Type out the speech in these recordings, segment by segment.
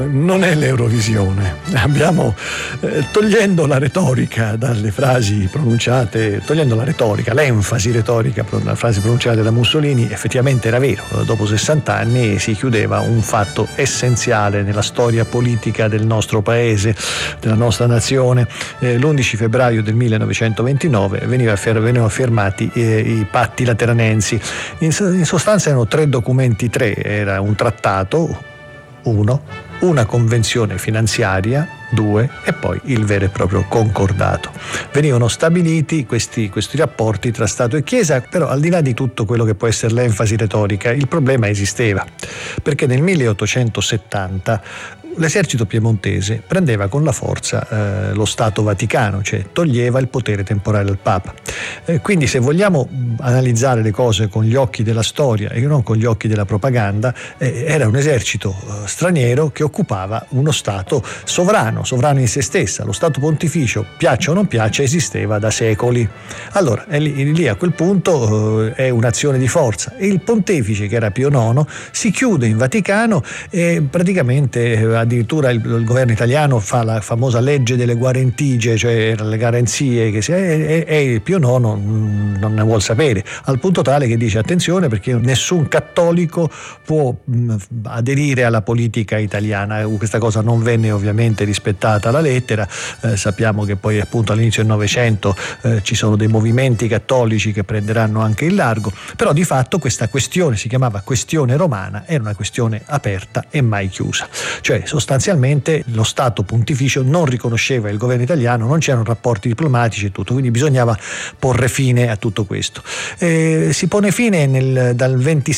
Non è l'Eurovisione. Abbiamo, togliendo la retorica dalle frasi pronunciate, togliendo la retorica, l'enfasi retorica, la frasi pronunciate da Mussolini, effettivamente era vero. Dopo 60 anni si chiudeva un fatto essenziale nella storia politica del nostro paese, della nostra nazione. L'11 febbraio del 1929 venivano firmati i patti lateranensi. In sostanza erano 3 documenti, era un trattato, 1, una convenzione finanziaria, 2, e poi il vero e proprio concordato. Venivano stabiliti questi rapporti tra Stato e Chiesa, però al di là di tutto quello che può essere l'enfasi retorica, il problema esisteva, perché nel 1870 l'esercito piemontese prendeva con la forza lo Stato Vaticano, cioè toglieva il potere temporale al Papa. Quindi se vogliamo analizzare le cose con gli occhi della storia e non con gli occhi della propaganda, era un esercito straniero che occupava uno Stato sovrano in se stessa. Lo Stato Pontificio, piaccia o non piaccia, esisteva da secoli. Allora lì a quel punto è un'azione di forza, e il pontefice, che era Pio IX, si chiude in Vaticano e praticamente addirittura il governo italiano fa la famosa legge delle guarentigie, cioè le garanzie, e Pio IX non ne vuol sapere, al punto tale che dice: attenzione, perché nessun cattolico può aderire alla politica italiana. Questa cosa non venne ovviamente rispettata alla lettera. Sappiamo che poi appunto all'inizio del Novecento ci sono dei movimenti cattolici che prenderanno anche il largo, però di fatto questa questione si chiamava questione romana, era una questione aperta e mai chiusa, cioè sostanzialmente lo Stato Pontificio non riconosceva il governo italiano, non c'erano rapporti diplomatici e tutto, quindi bisognava porre fine a tutto questo. Si pone fine dal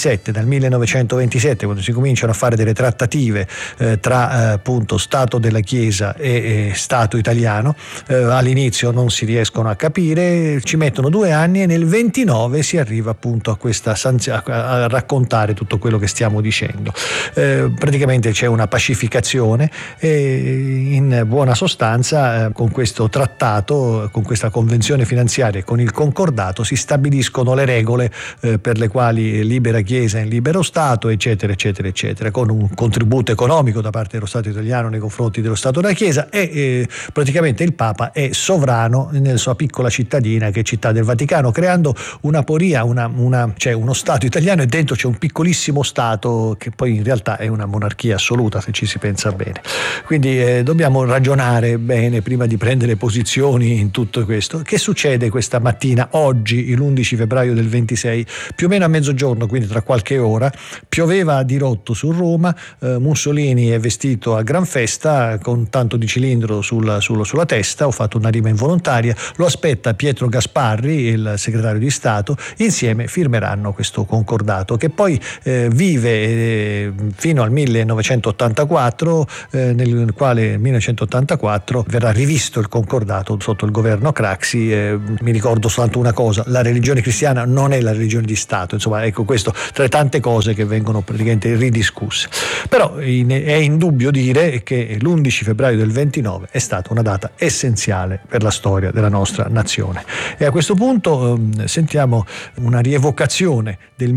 1927, quando si cominciano a fare delle trattative tra appunto Stato della Chiesa e Stato italiano. All'inizio non si riescono a capire, ci mettono 2 anni e nel 29 si arriva appunto a questa a raccontare tutto quello che stiamo dicendo. Praticamente c'è una pacificazione e in buona sostanza con questo trattato, con questa convenzione finanziaria e con il concordato si stabiliscono le regole per le quali libera Chiesa in libero Stato, eccetera eccetera eccetera, con un contributo economico da parte dello Stato italiano nei confronti dello Stato della Chiesa, e praticamente il Papa è sovrano nella sua piccola cittadina che è Città del Vaticano, creando una poria, cioè uno Stato italiano e dentro c'è un piccolissimo Stato che poi in realtà è una monarchia assoluta, se ci si pensa bene. Quindi dobbiamo ragionare bene prima di prendere posizioni in tutto questo. Che succede questa mattina, oggi, l'11 febbraio del 26, più o meno a mezzogiorno, quindi tra qualche ora, pioveva a dirotto su Roma. Mussolini è vestito a gran festa con tanto di cilindro sulla testa, ho fatto una rima involontaria, lo aspetta Pietro Gasparri, il segretario di Stato, insieme firmeranno questo concordato che poi vive fino al 1984, nel quale nel 1984 verrà rivisto il concordato sotto il governo Craxi. Mi ricordo soltanto una cosa: la religione cristiana non è la religione di Stato, insomma, ecco, questo tra le tante cose che vengono praticamente ridiscusse. Però è indubbio dire che l'11 febbraio del 29 è stata una data essenziale per la storia della nostra nazione. E a questo punto sentiamo una rievocazione del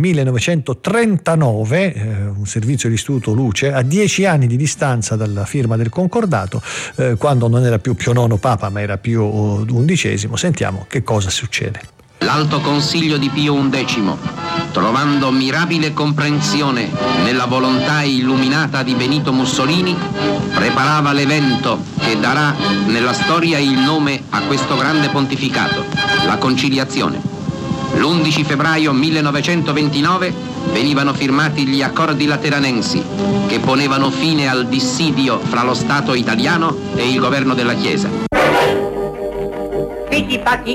1939, un servizio di Istituto Luce, a 10 anni di distanza dalla firma del concordato, quando non era più Pio IX Papa ma era Pio XI. Sentiamo che cosa succede. L'Alto Consiglio di Pio XI, trovando mirabile comprensione nella volontà illuminata di Benito Mussolini, preparava l'evento che darà nella storia il nome a questo grande pontificato, la conciliazione. L'11 febbraio 1929 venivano firmati gli accordi lateranensi che ponevano fine al dissidio fra lo Stato italiano e il governo della Chiesa. Figli fatti